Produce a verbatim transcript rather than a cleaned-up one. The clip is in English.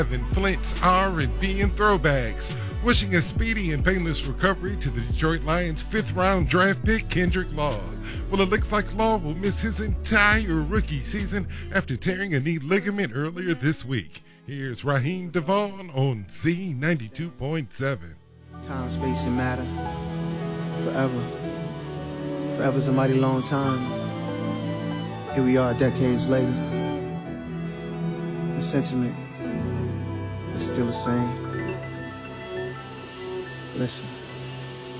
Flint's R and B and throwbacks, wishing a speedy and painless recovery to the Detroit Lions' fifth-round draft pick, Kendrick Law. Well, it looks like Law will miss his entire rookie season after tearing a knee ligament earlier this week. Here's Raheem Devon on Z ninety-two point seven. Time, space, and matter. Forever. Forever's a mighty long time. Here we are decades later. The sentiment is still the same. Listen.